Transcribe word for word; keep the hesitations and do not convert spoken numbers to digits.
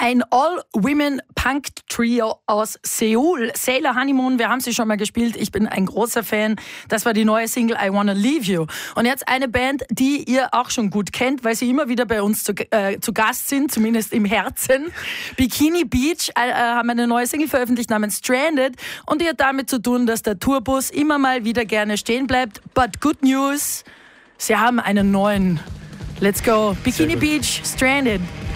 Ein All-Women-Punk-Trio aus Seoul. Sailor Honeymoon, wir haben sie schon mal gespielt. Ich bin ein großer Fan. Das war die neue Single I Wanna Leave You. Und jetzt eine Band, die ihr auch schon gut kennt, weil sie immer wieder bei uns zu, äh, zu Gast sind, zumindest im Herzen. Bikini Beach äh, haben eine neue Single veröffentlicht namens Stranded. Und die hat damit zu tun, dass der Tourbus immer mal wieder gerne stehen bleibt. But good news, sie haben einen neuen. Let's go. Bikini Beach, Stranded.